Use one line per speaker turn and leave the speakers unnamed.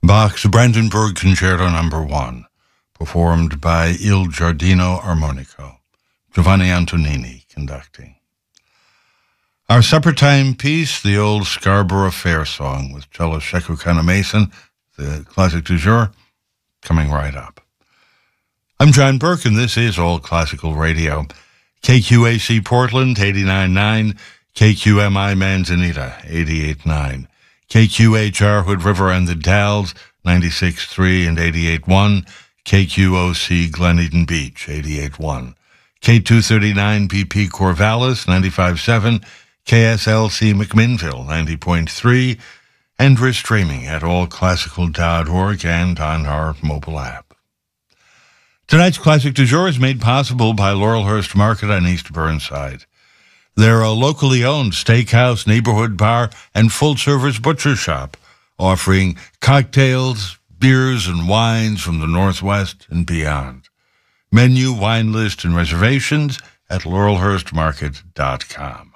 Bach's Brandenburg Concerto No. 1, performed by Il Giardino Armonico, Giovanni Antonini conducting. Our supper time piece, the old Scarborough Fair song with cello Sheku Mason, the classic du jour, coming right up. I'm John Burke, and this is All Classical Radio. KQAC Portland, 89.9, KQMI Manzanita, 88.9. KQHR Hood River and the Dalles, 96.3 and 88.1. KQOC Glen Eden Beach, 88.1. K239 BP Corvallis, 95.7. KSLC McMinnville, 90.3. And we're streaming at allclassical.org and on our mobile app. Tonight's Classic du Jour is made possible by Laurelhurst Market on East Burnside. They're a locally owned steakhouse, neighborhood bar, and full-service butcher shop, offering cocktails, beers, and wines from the Northwest and beyond. Menu, wine list, and reservations at laurelhurstmarket.com.